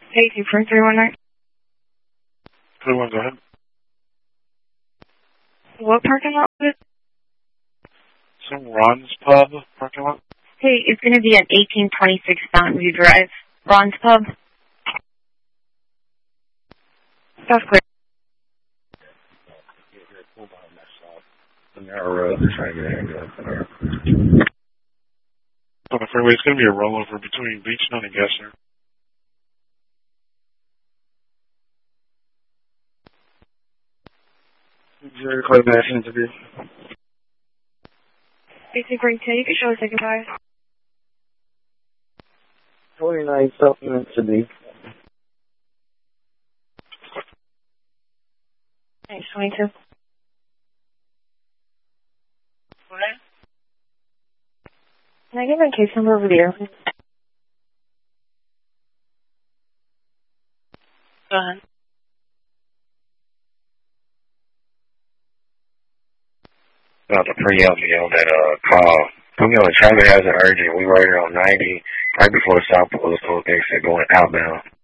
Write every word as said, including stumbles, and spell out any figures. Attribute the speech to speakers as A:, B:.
A: Hey, two four three one nine.
B: three one, go ahead.
A: What parking lot is it?
B: Some Ron's Pub parking lot.
A: Hey, it's going to be at eighteen twenty-six Mountain View Drive. Ron's Pub. That's clear.
C: The narrow road, trying to get there.
B: On the freeway, it's going to be a rollover between Beachton and Gessner.
C: Zero Clay Bass interview.
A: eighteen forty-two, you can show us second five.
C: twenty-nine supplement to be.
A: Thanks, twenty-two. What? Can I give a case number over the air? Go ahead.
C: About to pre-up me on that uh, call. Put me on the traffic has an urgent. We were here on ninety right before the South Post exit going outbound.